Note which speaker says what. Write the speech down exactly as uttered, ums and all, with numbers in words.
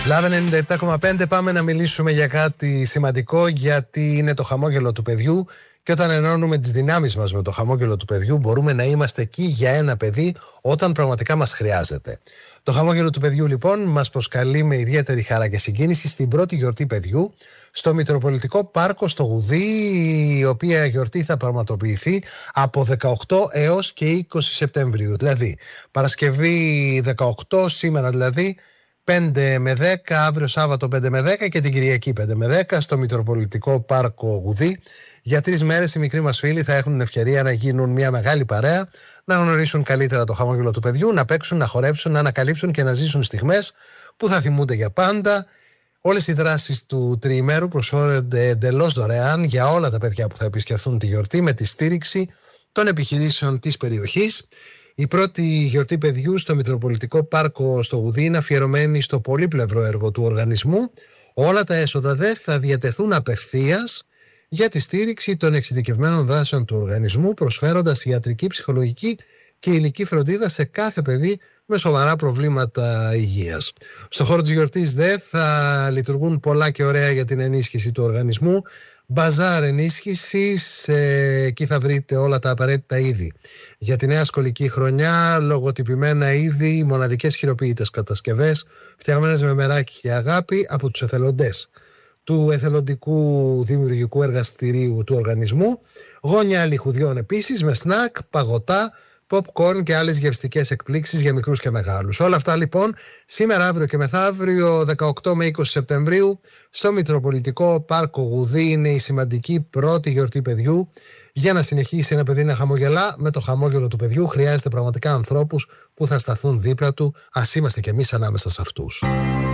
Speaker 1: Λάβε ενενήντα επτά κόμμα πέντε, πάμε να μιλήσουμε για κάτι σημαντικό, γιατί είναι το χαμόγελο του παιδιού και όταν ενώνουμε τις δυνάμεις μας με το χαμόγελο του παιδιού μπορούμε να είμαστε εκεί για ένα παιδί όταν πραγματικά μας χρειάζεται. Το χαμόγελο του παιδιού λοιπόν μας προσκαλεί με ιδιαίτερη χαρά και συγκίνηση στην πρώτη γιορτή παιδιού στο Μητροπολιτικό Πάρκο στο Γουδί, η οποία γιορτή θα πραγματοποιηθεί από δεκαοκτώ έως και είκοσι Σεπτεμβρίου. Δηλαδή Παρασκευή δεκαοκτώ, σήμερα δηλαδή, πέντε με δέκα, αύριο Σάββατο πέντε με δέκα και την Κυριακή πέντε με δέκα στο Μητροπολιτικό Πάρκο Γουδί. Για τρεις μέρες οι μικροί μας φίλοι θα έχουν ευκαιρία να γίνουν μια μεγάλη παρέα, να γνωρίσουν καλύτερα το χαμόγελο του παιδιού, να παίξουν, να χορέψουν, να ανακαλύψουν και να ζήσουν στιγμές που θα θυμούνται για πάντα. Όλες οι δράσεις του τριημέρου προσφέρονται εντελώς δωρεάν για όλα τα παιδιά που θα επισκεφθούν τη γιορτή με τη στήριξη των επιχειρήσεων της περιοχής. Η πρώτη γιορτή παιδιού στο Μητροπολιτικό Πάρκο στο Γουδί είναι αφιερωμένη στο πολύπλευρο έργο του οργανισμού. Όλα τα έσοδα δε θα διατεθούν απευθείας για τη στήριξη των εξειδικευμένων δράσεων του οργανισμού, προσφέροντας ιατρική, ψυχολογική και υλική φροντίδα σε κάθε παιδί με σοβαρά προβλήματα υγείας. Στο χώρο της γιορτής δε θα λειτουργούν πολλά και ωραία για την ενίσχυση του οργανισμού. Μπαζάρ ενίσχυσης, ε, εκεί θα βρείτε όλα τα απαραίτητα είδη για τη νέα σχολική χρονιά, λογοτυπημένα είδη, μοναδικές χειροποίητες κατασκευές φτιαγμένες με μεράκι και αγάπη από τους εθελοντές του εθελοντικού δημιουργικού εργαστηρίου του οργανισμού, γόνια λιχουδιών επίσης με σνακ, παγωτά, popcorn και άλλες γευστικές εκπλήξεις για μικρούς και μεγάλους. Όλα αυτά λοιπόν σήμερα, αύριο και μεθαύριο δεκαοκτώ με είκοσι Σεπτεμβρίου στο Μητροπολιτικό Πάρκο Γουδί. Είναι η σημαντική πρώτη γιορτή παιδιού. Για να συνεχίσει ένα παιδί να χαμογελά με το χαμόγελο του παιδιού χρειάζεται πραγματικά ανθρώπους που θα σταθούν δίπλα του. Ας είμαστε κι εμείς ανάμεσα σε αυτούς.